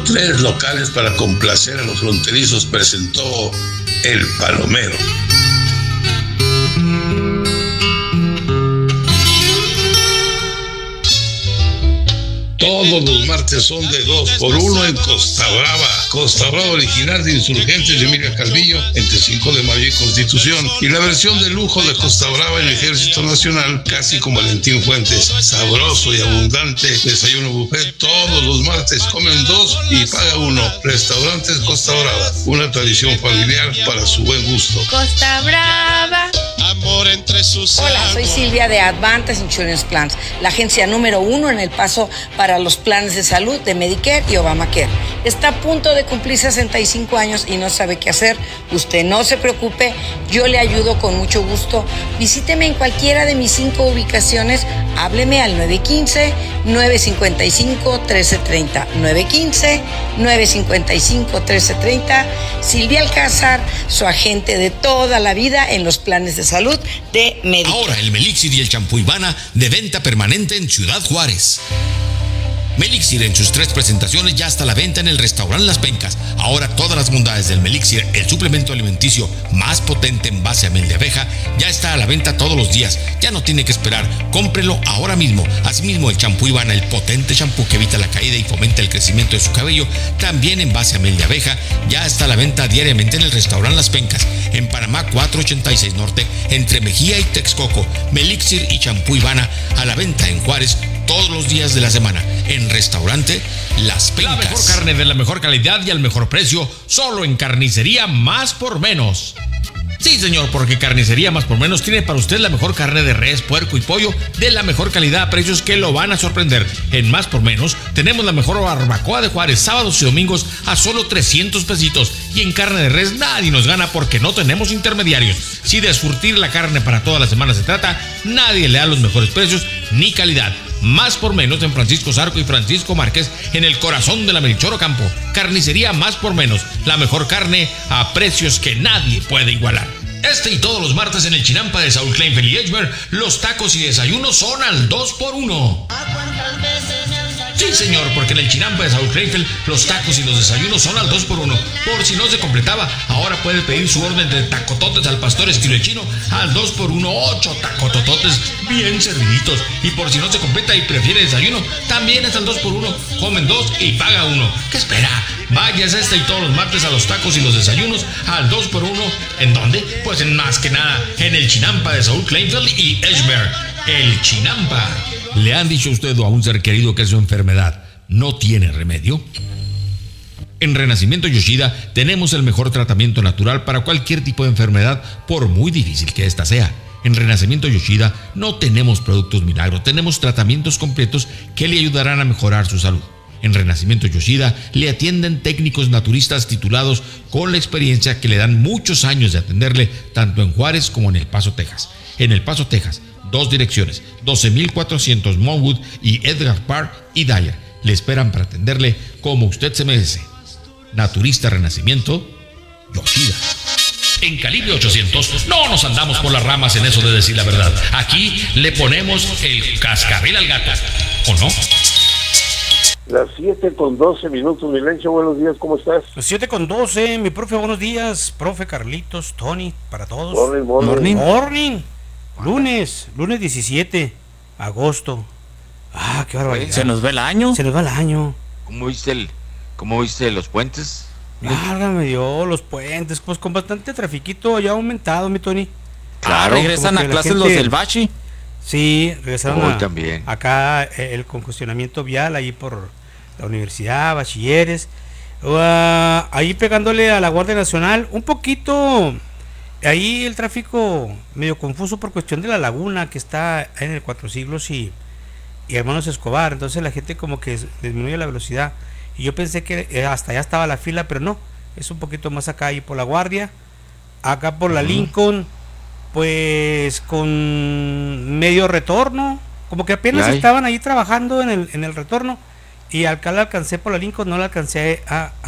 3 locales para complacer a los fronterizos presentó El Palomero. Todos los martes son de 2x1 en Costa Brava. Costa Brava original de Insurgentes de Emilia Calvillo entre 5 de mayo y Constitución. Y la versión de lujo de Costa Brava en Ejército Nacional, casi con Valentín Fuentes. Sabroso y abundante desayuno buffet todos los martes. Comen 2 y paga 1. Restaurantes Costa Brava. Una tradición familiar para su buen gusto. Costa Brava. Amor entre sus Hola, soy Silvia de Advantage Insurance Plans, la agencia número 1 en El Paso para los planes de salud de Medicare y Obamacare. Está a punto de cumplir 65 años y no sabe qué hacer. Usted no se preocupe, yo le ayudo con mucho gusto. Visíteme en cualquiera de mis 5 ubicaciones. Hábleme al 915-955-1330. 915-955-1330. Silvia Alcázar, su agente de toda la vida en los planes de salud de Medicare. Ahora el Melixir y el champú Ivana de venta permanente en Ciudad Juárez. Melixir en sus 3 presentaciones ya está a la venta en el restaurante Las Pencas. Ahora todas las bondades del Melixir, el suplemento alimenticio más potente en base a miel de abeja, ya está a la venta todos los días. Ya no tiene que esperar, cómprelo ahora mismo. Asimismo el champú Ivana, el potente champú que evita la caída y fomenta el crecimiento de su cabello, también en base a miel de abeja, ya está a la venta diariamente en el restaurante Las Pencas, en Panamá 486 Norte, entre Mejía y Texcoco. Melixir y champú Ivana a la venta en Juárez todos los días de la semana en restaurante Las Pencas. La mejor carne de la mejor calidad y al mejor precio, solo en Carnicería Más por Menos. Sí, señor, porque Carnicería Más por Menos tiene para usted la mejor carne de res, puerco y pollo de la mejor calidad a precios que lo van a sorprender. En Más por Menos tenemos la mejor barbacoa de Juárez, sábados y domingos a solo 300 pesitos. Y en carne de res nadie nos gana porque no tenemos intermediarios. Si de surtir la carne para toda la semana se trata, nadie le da los mejores precios ni calidad. Más por Menos en Francisco Zarco y Francisco Márquez, en el corazón de la Melchor Ocampo. Carnicería Más por Menos, la mejor carne a precios que nadie puede igualar. Este y todos los martes en el Chinampa de Saúl Kleinfeld y Edgemer, los tacos y desayunos son al 2x1. Sí, señor, porque en el Chinampa de Saúl Kleinfeld los tacos y los desayunos son al 2x1. Por si no se completaba, ahora puede pedir su orden de tacototes al pastor esquilechino al 2x1, 8 tacotototes bien serviditos. Y por si no se completa y prefiere desayuno, también es al 2x1. Comen 2 y paga 1. ¿Qué espera? Váyase este y todos los martes a los tacos y los desayunos al 2x1. ¿En dónde? Pues en más que nada en el Chinampa de Saúl Kleinfeld y Edgemer. El Chinampa. ¿Le han dicho a usted o a un ser querido que su enfermedad no tiene remedio? En Renacimiento Yoshida tenemos el mejor tratamiento natural para cualquier tipo de enfermedad, por muy difícil que ésta sea. En Renacimiento Yoshida no tenemos productos milagro, tenemos tratamientos completos que le ayudarán a mejorar su salud. En Renacimiento Yoshida le atienden técnicos naturistas titulados con la experiencia que le dan muchos años de atenderle tanto en Juárez como en El Paso, Texas. En El Paso, Texas, 2 direcciones, 12,400 Monwood y Edgar Park y Dyer. Le esperan para atenderle como usted se merece. Naturista Renacimiento Yoshida. En Calibre 800 no nos andamos por las ramas en eso de decir la verdad. Aquí le ponemos el cascabel al gato, ¿o no? Las 7:12, Milencio, buenos días, ¿cómo estás? Las 7:12, mi profe, buenos días, profe Carlitos, Tony, para todos. Morning. Lunes 17 agosto. Ah, qué barbaridad. ¿Se nos va el año? Se nos va el año. ¿Cómo viste los puentes? Válgame Dios, los puentes, pues con bastante trafiquito ya ha aumentado, mi Tony. Claro, regresan a clases los del Bachi. Sí, regresaron también. Acá el congestionamiento vial ahí por la universidad, bachilleres. Ahí pegándole a la Guardia Nacional, un poquito. Ahí el tráfico medio confuso por cuestión de la laguna que está en el Cuatro Siglos y Hermanos Escobar. Entonces la gente como que disminuye la velocidad. Y yo pensé que hasta allá estaba la fila, pero no. Es un poquito más acá ahí por la Guardia. Acá por la Lincoln, pues con medio retorno. Como que apenas estaban ahí trabajando en el retorno. Y acá la alcancé por la Lincoln, no la alcancé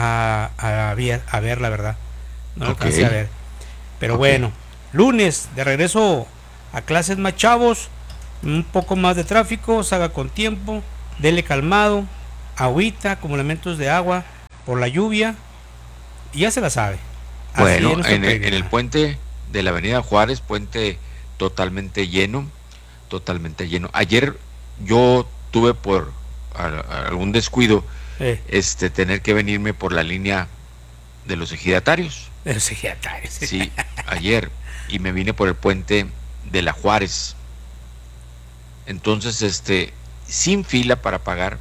a ver, la verdad. No la alcancé a ver. Pero bueno, lunes de regreso a clases más chavos, un poco más de tráfico, salga con tiempo, dele calmado, agüita, como elementos de agua, por la lluvia, y ya se la sabe. Bueno, en el puente de la Avenida Juárez, puente totalmente lleno. Ayer yo tuve por algún descuido tener que venirme por la línea de los ejidatarios. Sí, ayer, y me vine por el puente de la Juárez. Entonces, sin fila para pagar,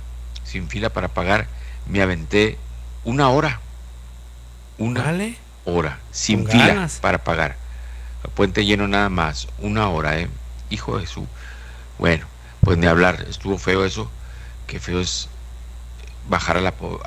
me aventé una hora, sin con fila ganas para pagar. El puente lleno nada más, una hora, hijo de su... Bueno, pues ni hablar, estuvo feo eso, qué feo es bajar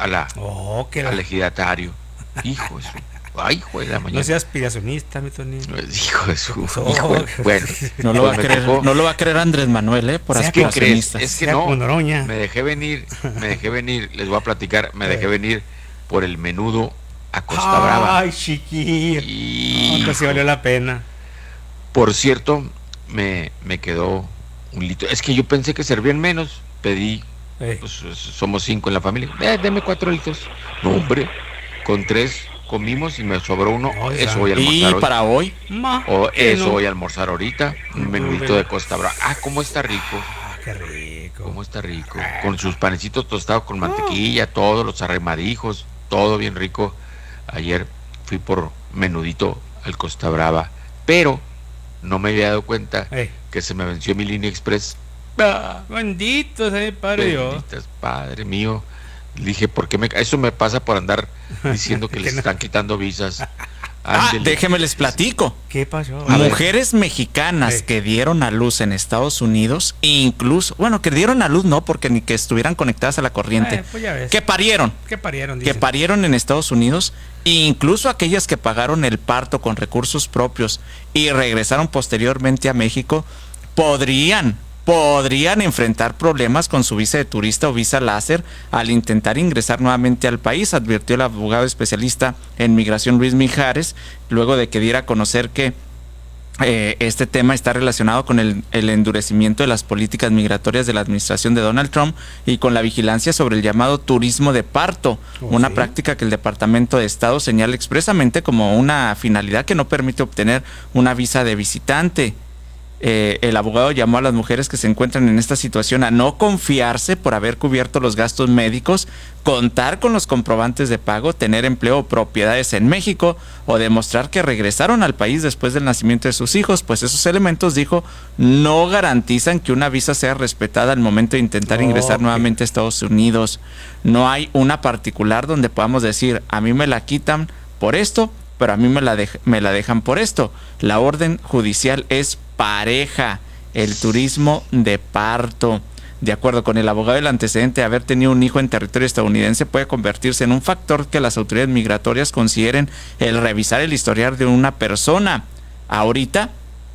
al ejidatario, hijo de su... Ay, hijo de la mañana. No seas aspiracionista, mi Tony. Hijo de su... Bueno, no lo va a creer Andrés Manuel, por aspiracionista. Es que no, me dejé venir, les voy a platicar, dejé venir por el menudo a Costa Brava. Ay, chiquillo. No, sí valió la pena. Por cierto, me quedó un litro. Es que yo pensé que servían menos. Pedí, pues somos 5 en la familia. Deme 4 litros. No, hombre, con 3 comimos y me sobró uno. Eso voy a almorzar hoy. ¿Para hoy? Voy a almorzar ahorita. Un menudito de Costa Brava. ¿Cómo está rico? Qué rico. ¿Cómo está rico? Con sus panecitos tostados con mantequilla, todos los arremadijos, todo bien rico. Ayer fui por menudito al Costa Brava, pero no me había dado cuenta que se me venció mi línea express. Bendito sea Padre Dios. Padre mío. Dije, ¿por qué eso me pasa por andar diciendo que les están quitando visas? Déjenme les platico. ¿Qué pasó? Mujeres mexicanas que dieron a luz en Estados Unidos, incluso, bueno, que dieron a luz no, porque ni que estuvieran conectadas a la corriente, pues ya ves. que parieron en Estados Unidos, incluso aquellas que pagaron el parto con recursos propios y regresaron posteriormente a México, podrían enfrentar problemas con su visa de turista o visa láser al intentar ingresar nuevamente al país, advirtió el abogado especialista en migración Luis Mijares, luego de que diera a conocer que este tema está relacionado con el endurecimiento de las políticas migratorias de la administración de Donald Trump y con la vigilancia sobre el llamado turismo de parto, una práctica que el Departamento de Estado señala expresamente como una finalidad que no permite obtener una visa de visitante. El abogado llamó a las mujeres que se encuentran en esta situación a no confiarse por haber cubierto los gastos médicos, contar con los comprobantes de pago, tener empleo o propiedades en México o demostrar que regresaron al país después del nacimiento de sus hijos, pues esos elementos, dijo, no garantizan que una visa sea respetada al momento de intentar ingresar nuevamente a Estados Unidos. No hay una particular donde podamos decir, a mí me la quitan por esto, pero a mí me la dejan por esto. La orden judicial es pareja, el turismo de parto. De acuerdo con el abogado, el antecedente de haber tenido un hijo en territorio estadounidense puede convertirse en un factor que las autoridades migratorias consideren el revisar el historial de una persona. Ahorita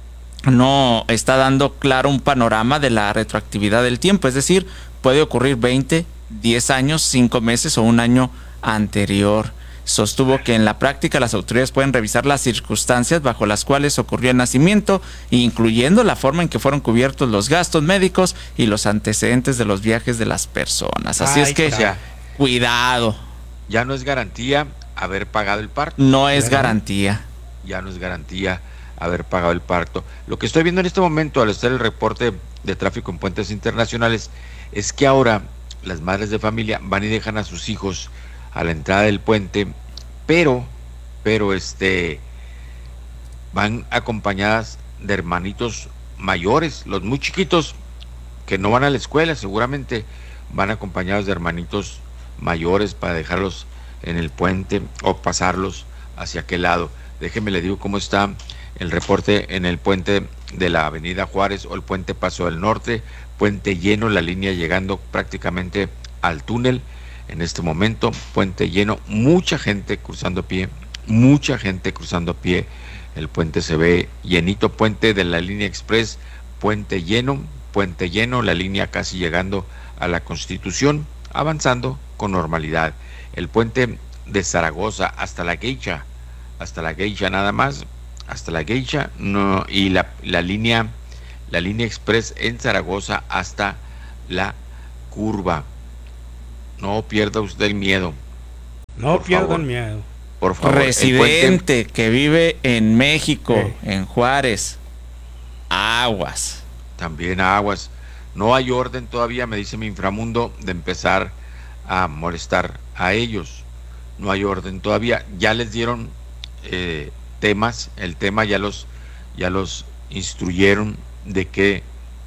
no está dando claro un panorama de la retroactividad del tiempo, es decir, puede ocurrir 20, 10 años, 5 meses o un año anterior. Sostuvo que en la práctica las autoridades pueden revisar las circunstancias bajo las cuales ocurrió el nacimiento, incluyendo la forma en que fueron cubiertos los gastos médicos y los antecedentes de los viajes de las personas. Así es que, cuidado. Ya no es garantía haber pagado el parto. No es garantía. Ya no es garantía haber pagado el parto. Lo que estoy viendo en este momento al hacer el reporte de tráfico en puentes internacionales es que ahora las madres de familia van y dejan a sus hijos a la entrada del puente, pero van acompañadas de hermanitos mayores, los muy chiquitos que no van a la escuela, seguramente van acompañados de hermanitos mayores para dejarlos en el puente o pasarlos hacia aquel lado. Déjeme le digo cómo está el reporte en el puente de la Avenida Juárez o el puente Paso del Norte, puente lleno, la línea llegando prácticamente al túnel. En este momento, puente lleno, mucha gente cruzando a pie, el puente se ve llenito, puente de la línea express, puente lleno, la línea casi llegando a la Constitución, avanzando con normalidad. El puente de Zaragoza hasta la Geisha nada más, hasta la Geisha, no, y la línea express en Zaragoza hasta la curva. No pierda usted el miedo. No pierdan miedo. Por favor. Residente que vive en México, en Juárez. Aguas. También aguas. No hay orden todavía, me dice mi inframundo, de empezar a molestar a ellos. No hay orden todavía. Ya les dieron temas. El tema ya los instruyeron de qué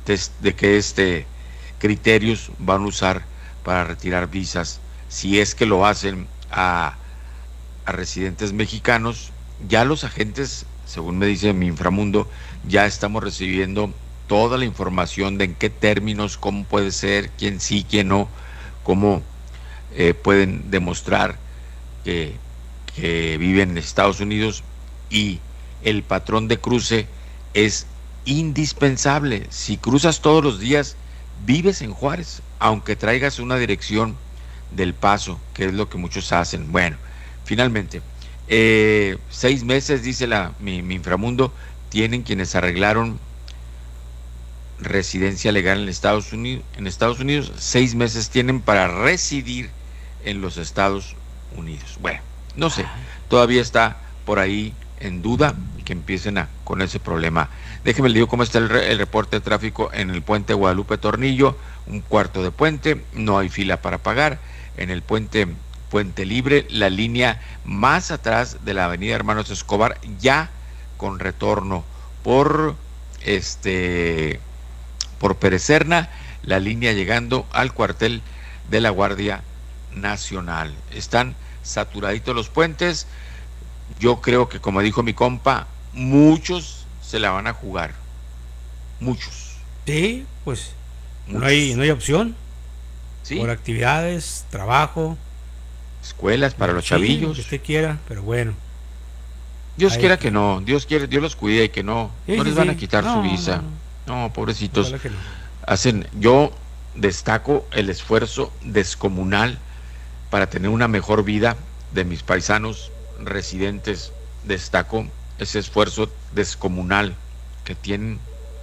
criterios van a usar para retirar visas. Si es que lo hacen a residentes mexicanos, ya los agentes, según me dice mi inframundo, ya estamos recibiendo toda la información de en qué términos, cómo puede ser, quién sí, quién no, cómo pueden demostrar que viven en Estados Unidos, y el patrón de cruce es indispensable. Si cruzas todos los días, vives en Juárez, aunque traigas una dirección del Paso, que es lo que muchos hacen. Bueno, finalmente, 6 meses, dice mi inframundo, tienen quienes arreglaron residencia legal en Estados Unidos, 6 meses tienen para residir en los Estados Unidos. Bueno, no sé, todavía está por ahí en duda que empiecen con ese problema. Déjeme le digo cómo está el reporte de tráfico en el puente Guadalupe Tornillo. Un cuarto de puente, no hay fila para pagar. En el puente Libre, la línea más atrás de la avenida Hermanos Escobar, ya con retorno por Pérez Serna, la línea llegando al cuartel de la Guardia Nacional. Están saturaditos los puentes. Yo creo que, como dijo mi compa, muchos se la van a jugar. Muchos. Sí, pues muchos. No hay opción. ¿Sí? Por actividades, trabajo, escuelas para los chavillos. Que usted quiera, pero bueno. Dios quiera que no, Dios los cuide y que no les van a quitar su visa. No, pobrecitos. Yo destaco el esfuerzo descomunal para tener una mejor vida de mis paisanos residentes. Destaco ese esfuerzo descomunal que tienen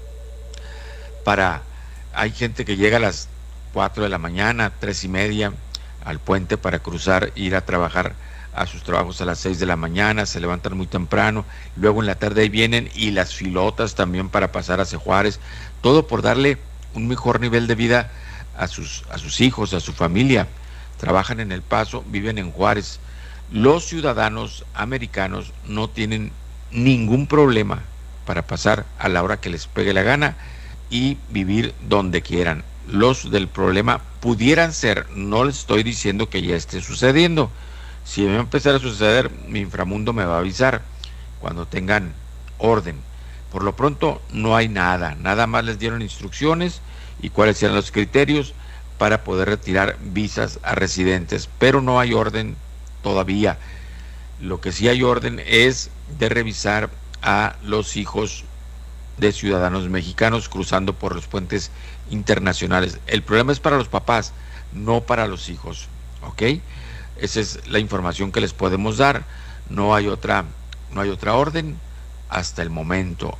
hay gente que llega a las 4 de la mañana, 3:30 al puente para cruzar, ir a trabajar a sus trabajos a las 6 de la mañana, se levantan muy temprano, luego en la tarde ahí vienen, y las filotas también para pasar hacia Juárez, todo por darle un mejor nivel de vida a sus hijos, a su familia. Trabajan en El Paso, viven en Juárez. Los ciudadanos americanos no tienen ningún problema para pasar a la hora que les pegue la gana y vivir donde quieran. Los del problema pudieran ser, no les estoy diciendo que ya esté sucediendo. Si va a empezar a suceder, mi inframundo me va a avisar cuando tengan orden. Por lo pronto no hay nada más les dieron instrucciones y cuáles eran los criterios para poder retirar visas a residentes, pero no hay orden todavía. Lo que sí hay orden es de revisar a los hijos de ciudadanos mexicanos cruzando por los puentes internacionales. El problema es para los papás, no para los hijos, ¿ok? Esa es la información que les podemos dar. No hay otra orden hasta el momento.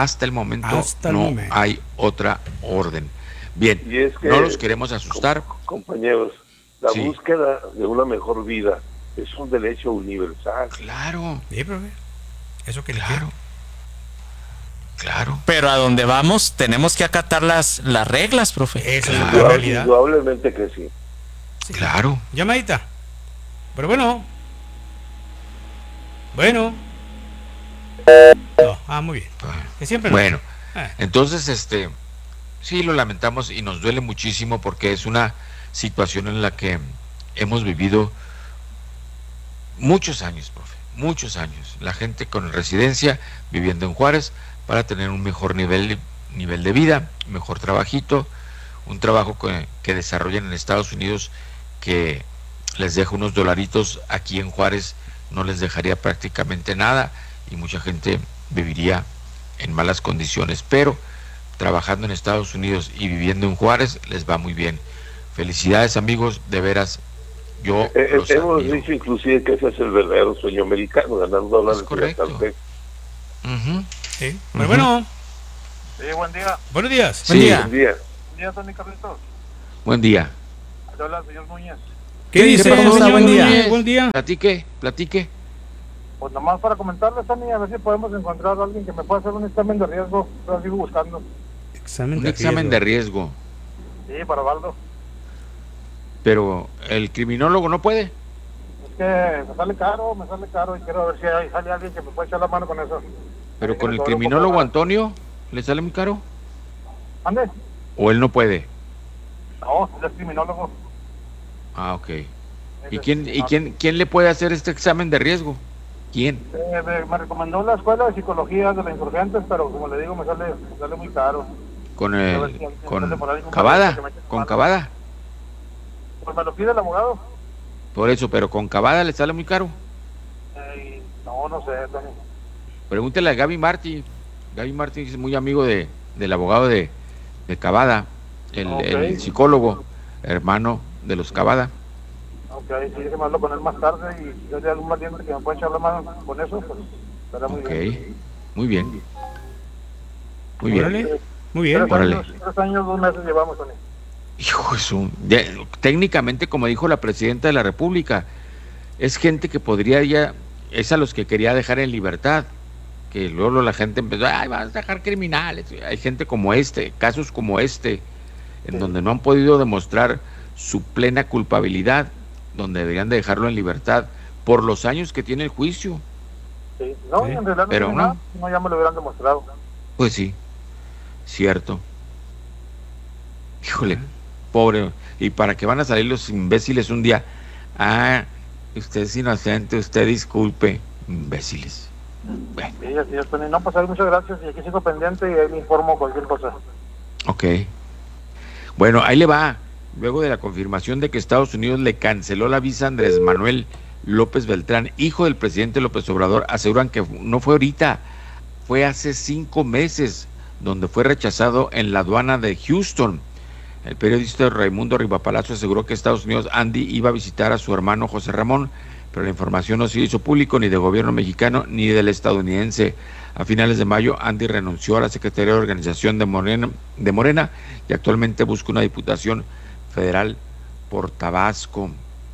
Hay otra orden. Bien, es que, no los queremos asustar. Compañeros, la búsqueda de una mejor vida es un derecho universal. Claro. Sí, profe. Eso que Claro. Pero a donde vamos tenemos que acatar las reglas, profe. Esa es la realidad. Indudablemente que sí. Claro. Llamadita. Pero bueno. No. Muy bien. Que siempre bueno. Entonces, sí lo lamentamos y nos duele muchísimo porque es una situación en la que hemos vivido muchos años, profe. Muchos años. La gente con residencia viviendo en Juárez para tener un mejor nivel de vida, mejor trabajito, un trabajo que desarrollan en Estados Unidos que les deja unos dolaritos. Aquí en Juárez no les dejaría prácticamente nada y mucha gente viviría en malas condiciones, pero trabajando en Estados Unidos y viviendo en Juárez les va muy bien. Felicidades, amigos, de veras. Yo hemos dicho inclusive que ese es el verdadero sueño americano, ganar $1. Es correcto. Sí. Bueno. Sí, buen día. Buenos días. Sí. Buen día. Buen día, Tony Carlitos. Buen día. Hola, señor Núñez. ¿Qué dice, Pelusa? Buen día. Buen día. Platique. Pues nomás para comentarles, Tony, a ver si podemos encontrar a alguien que me pueda hacer un examen de riesgo. Lo sigo buscando. Un examen de riesgo. Sí, para Valdo. Pero el criminólogo no puede. Es que me sale caro y quiero ver si sale alguien que me pueda echar la mano con eso. Pero con el criminólogo Antonio, ¿le sale muy caro? ¿Ande? ¿O él no puede? No, él es criminólogo. Ah, ok. ¿Y quién le puede hacer este examen de riesgo? ¿Quién? Me recomendó la escuela de psicología de la Insurgentes, pero como le digo, me sale muy caro. ¿Con Cavada? ¿Con Cavada? Pues me lo pide el abogado. Por eso, pero con Cavada le sale muy caro. No sé, Tony. Pregúntele a Gaby Martí. Gaby Martí es muy amigo del abogado de Cavada, el psicólogo, hermano de los Cavada. Ok, sí, déjeme hablar con él más tarde y si hay algún valiente que me pueda echar la mano con eso, pues estará muy bien. Muy bien. Muy bien. 3 años, 2 meses llevamos, Tony. Hijo, técnicamente, como dijo la presidenta de la República, es gente que es a los que quería dejar en libertad, que luego la gente empezó, vas a dejar criminales. Hay gente como casos como en donde no han podido demostrar su plena culpabilidad, donde deberían de dejarlo en libertad por los años que tiene el juicio. Sí, no, en realidad pero no, ya me lo hubieran demostrado. Pues sí, cierto. Híjole, pobre. ¿Y para qué van a salir los imbéciles un día? Usted es inocente, usted disculpe. Imbéciles. Bueno. Sí, así es, Tony. No, pues muchas gracias y aquí sigo pendiente y ahí me informo cualquier cosa. Ok. Bueno, ahí le va. Luego de la confirmación de que Estados Unidos le canceló la visa a Andrés Manuel López Beltrán, hijo del presidente López Obrador, aseguran que no fue ahorita, fue hace 5 meses, donde fue rechazado en la aduana de Houston. El periodista Raimundo Rivapalacio aseguró que Estados Unidos, Andy, iba a visitar a su hermano José Ramón, pero la información no se hizo público ni del gobierno mexicano ni del estadounidense. A finales de mayo, Andy renunció a la Secretaría de Organización de Morena y actualmente busca una diputación federal por Tabasco.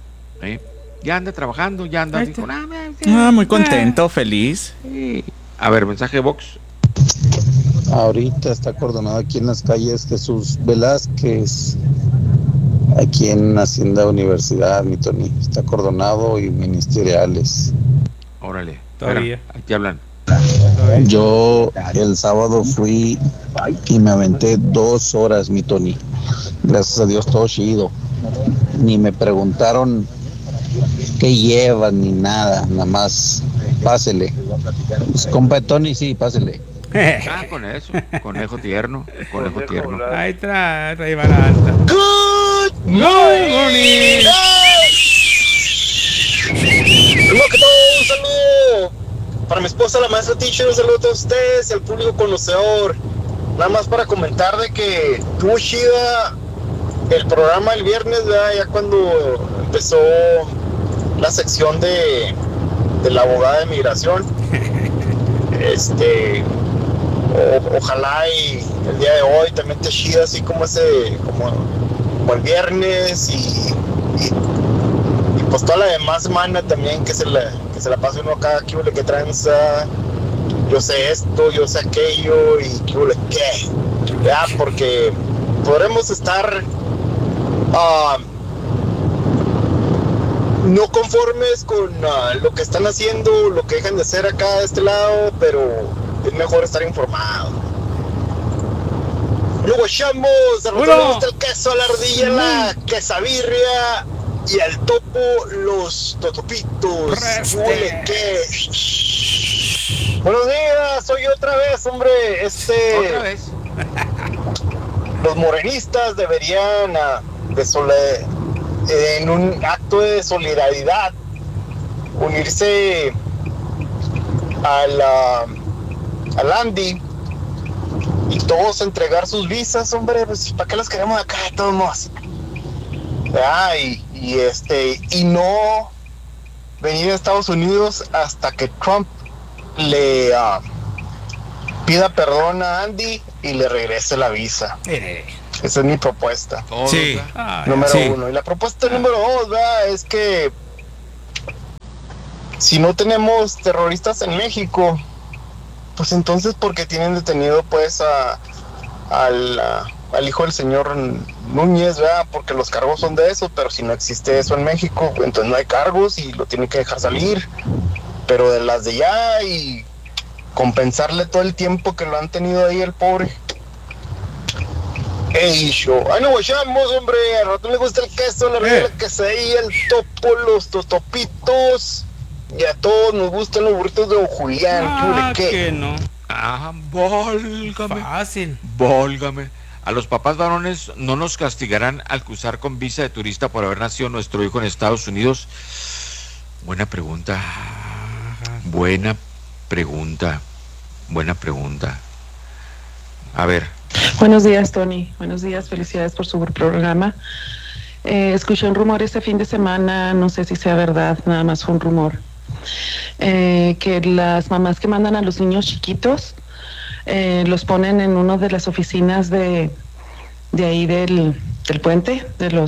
Ya anda trabajando, ya anda. Dijo, muy contento, feliz. A ver, mensaje de Vox. Ahorita está acordonado aquí en las calles Jesús Velázquez, aquí en Hacienda Universidad, mi Tony. Está acordonado y ministeriales. Órale. Todavía. Ahí te hablan. Yo el sábado fui y me aventé 2 horas, mi Tony. Gracias a Dios todo chido. Ni me preguntaron qué llevan ni nada más pásele. Pues, compa Tony, sí, pásele. Con eso, conejo tierno. Ahí trae vara alta. Good morning. Primero que todo, un saludo para mi esposa, la maestra teacher, un saludo a todos ustedes y al público conocedor. Nada más para comentar de que tuvo chida el programa el viernes, ¿verdad? Ya cuando empezó la sección de la abogada de migración. Ojalá y el día de hoy también te chida así como como el viernes y pues toda la demás semana también que se la pase uno acá, que tranza, yo sé esto, yo sé aquello y qué, ya, porque podremos estar no conformes con lo que están haciendo, lo que dejan de hacer acá de este lado, pero es mejor estar informado. Luego echamos el queso, a la ardilla, la quesabirria y al topo, los totopitos. ¿Qué? Buenos días, soy otra vez, hombre. Otra vez. Los morenistas deberían en un acto de solidaridad unirse al Andy y todos entregar sus visas, hombre, pues ¿para qué las queremos acá de todos modos? Y no venir a Estados Unidos hasta que Trump le pida perdón a Andy y le regrese la visa. Esa es mi propuesta. Sí. Número 1. Y la propuesta número 2, ¿verdad? Es que si no tenemos terroristas en México, pues entonces porque tienen detenido pues al hijo del señor Núñez, ¿verdad? Porque los cargos son de eso, pero si no existe eso en México, entonces no hay cargos y lo tienen que dejar salir. Pero de las de ya y compensarle todo el tiempo que lo han tenido ahí el pobre. Ey, show. Ay, no guachamos, hombre. Al rato le gusta el queso, la regla, que se ahí, el topo, los totopitos. Y a todos nos gustan los burritos de Don Julián. Que no. Válgame. Fácil. Válgame. A los papás varones no nos castigarán al cruzar con visa de turista por haber nacido nuestro hijo en Estados Unidos. Buena pregunta. Buena pregunta. A ver. Buenos días, Tony. Buenos días, felicidades por su programa. Escuché un rumor este fin de semana, no sé si sea verdad, nada más fue un rumor, que las mamás que mandan a los niños chiquitos los ponen en una de las oficinas de ahí del puente,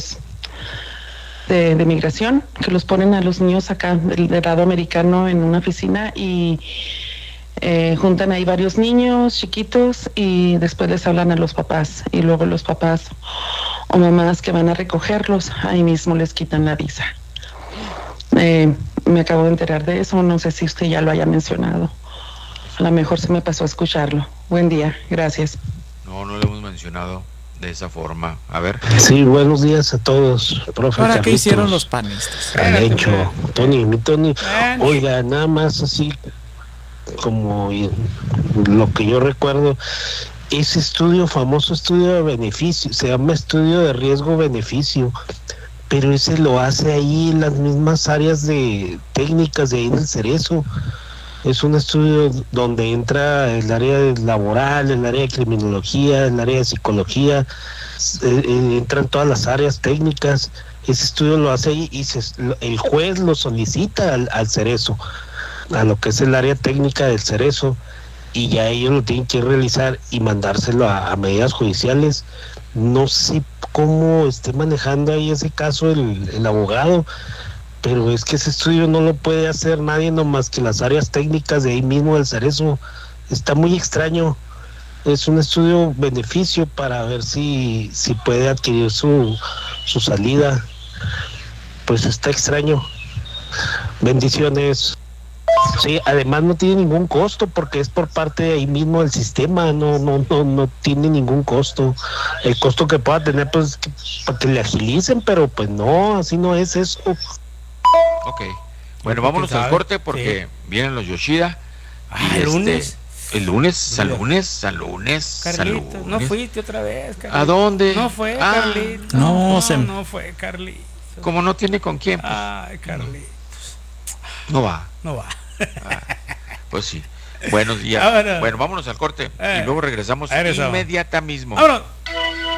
de migración, que los ponen a los niños acá del lado americano en una oficina y juntan ahí varios niños chiquitos y después les hablan a los papás y luego los papás o mamás que van a recogerlos ahí mismo les quitan la visa. Me acabo de enterar de eso, no sé si usted ya lo haya mencionado, a lo mejor se me pasó a escucharlo. Buen día, gracias. No lo hemos mencionado de esa forma. A ver. Sí, buenos días a todos, profe. ¿Ahora qué hicieron los panistas? Han hecho, Tony, oiga, nada más así como lo que yo recuerdo, ese famoso estudio de beneficio, se llama estudio de riesgo-beneficio, pero ese lo hace ahí en las mismas áreas de técnicas de ahí en el Cerezo. Es un estudio donde entra el área laboral, el área de criminología, el área de psicología, entran todas las áreas técnicas. Ese estudio lo hace ahí y el juez lo solicita al Cerezo, a lo que es el área técnica del Cerezo, y ya ellos lo tienen que realizar y mandárselo a medidas judiciales. No sé cómo esté manejando ahí ese caso el abogado, pero es que ese estudio no lo puede hacer nadie nomás que las áreas técnicas de ahí mismo del Cerezo. Está muy extraño. Es un estudio beneficio para ver si puede adquirir su salida. Pues está extraño. Bendiciones. Sí, además no tiene ningún costo porque es por parte de ahí mismo del sistema, no tiene ningún costo. El costo que pueda tener pues para que le agilicen, pero pues no, así no es eso. Ok, bueno, vámonos al corte porque vienen los Yoshida. ¿El lunes? El lunes, San lunes. Carlitos, no fuiste otra vez, Carlitos. ¿A dónde? No fue, Carlitos. No fue, Carlitos. Como no tiene con quién. Pues. Ay, Carlitos. No va. Pues sí. Buenos días. Bueno, vámonos al corte y luego regresamos inmediatamente mismo. Vámonos.